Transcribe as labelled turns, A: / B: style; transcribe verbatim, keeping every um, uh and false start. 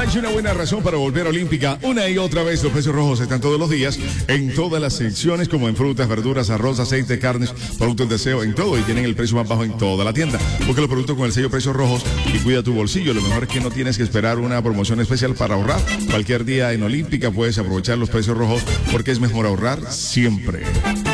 A: Hay una buena razón para volver olímpica una y otra vez. Los precios rojos están todos los días en todas las secciones, como en frutas, verduras, arroz, aceite, carnes, productos de aseo, en todo. Y tienen el precio más bajo en toda la tienda. Busca los productos con el sello precios rojos y cuida tu bolsillo. Lo mejor es que no tienes que esperar una promoción especial para ahorrar. Cualquier día en Olímpica puedes aprovechar los precios rojos porque es mejor ahorrar siempre.